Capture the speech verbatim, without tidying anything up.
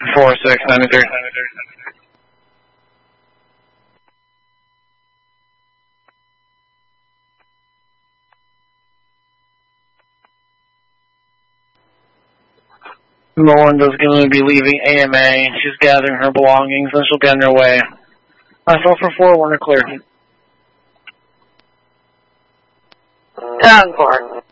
four six ninety-three. Melinda's going to be leaving A M A. She's gathering her belongings, and she'll get on her way. Myself for four, one are clear. Down four.